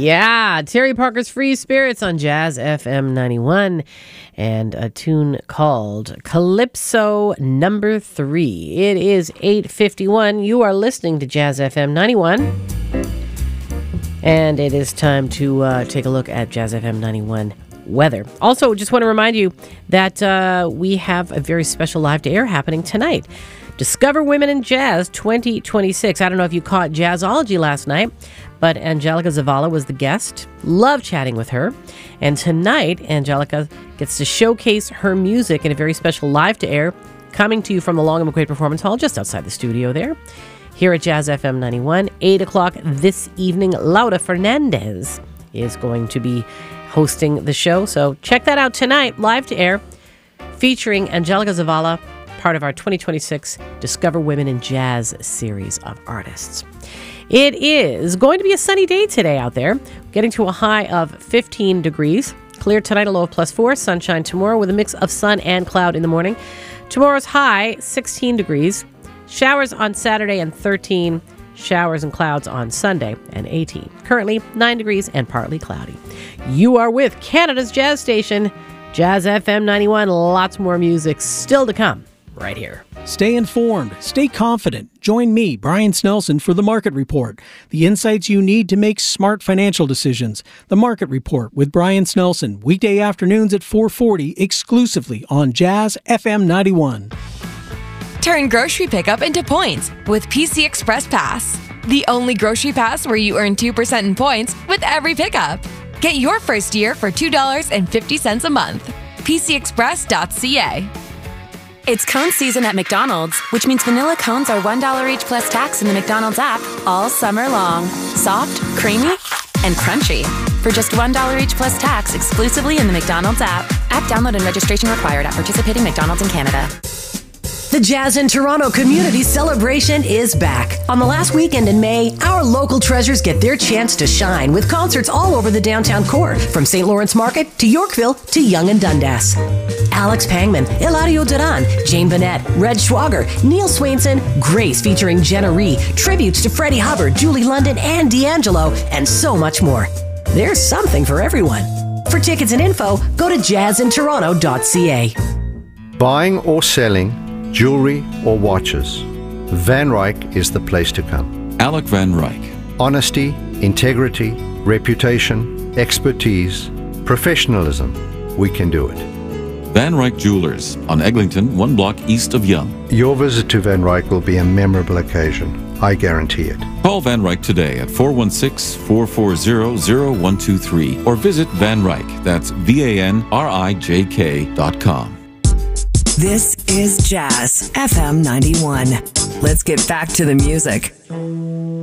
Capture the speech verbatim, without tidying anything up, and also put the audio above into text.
Yeah, Terry Parker's Free Spirits on Jazz F M ninety-one, and a tune called Calypso Number Three. It is eight fifty-one. You are listening to Jazz F M ninety-one, and it is time to uh, take a look at Jazz F M ninety-one weather. Also, just want to remind you that uh, we have a very special live to air happening tonight. Discover Women in Jazz twenty twenty-six. I don't know if you caught Jazzology last night, but Angelica Zavala was the guest. Love chatting with her. And tonight, Angelica gets to showcase her music in a very special live to air, coming to you from the Long and McQuaid Performance Hall, just outside the studio there, here at Jazz F M ninety-one. eight o'clock this evening, Laura Fernandez is going to be hosting the show. So check that out tonight, live to air, featuring Angelica Zavala, part of our twenty twenty-six Discover Women in Jazz series of artists. It is going to be a sunny day today out there, getting to a high of fifteen degrees. Clear tonight, a low of plus four. Sunshine tomorrow with a mix of sun and cloud in the morning. Tomorrow's high, sixteen degrees. Showers on Saturday and thirteen. Showers and clouds on Sunday and eighteen. Currently nine degrees and partly cloudy. You are with Canada's Jazz Station, Jazz F M ninety-one. Lots more music still to come right here. Stay informed. Stay confident. Join me, Brian Snelson, for The Market Report. The insights you need to make smart financial decisions. The Market Report with Brian Snelson. Weekday afternoons at four forty, exclusively on Jazz F M ninety-one. Turn grocery pickup into points with P C Express Pass. The only grocery pass where you earn two percent in points with every pickup. Get your first year for two dollars and fifty cents a month. P C express dot c a. It's cone season at McDonald's, which means vanilla cones are one dollar each plus tax in the McDonald's app all summer long. Soft, creamy, and crunchy. For just one dollar each plus tax exclusively in the McDonald's app. App download and registration required at participating McDonald's in Canada. The Jazz in Toronto Community Celebration is back. On the last weekend in May, our local treasures get their chance to shine with concerts all over the downtown core, from Saint Lawrence Market to Yorkville to Yonge and Dundas. Alex Pangman, Eladio Duran, Jane Bennett, Red Schwager, Neil Swainson, Grace featuring Jenna Ree, tributes to Freddie Hubbard, Julie London, and D'Angelo, and so much more. There's something for everyone. For tickets and info, go to jazz in toronto dot c a. Buying or selling jewelry or watches, Van Ryck is the place to come. Alec Van Ryck. Honesty, integrity, reputation, expertise, professionalism. We can do it. Van Ryck Jewelers on Eglinton, one block east of Yonge. Your visit to Van Ryck will be a memorable occasion. I guarantee it. Call Van Ryck today at four one six, four four zero, zero one two three or visit Van Ryck, that's V A N R I J K dot com. This is Jazz F M ninety-one. Let's get back to the music.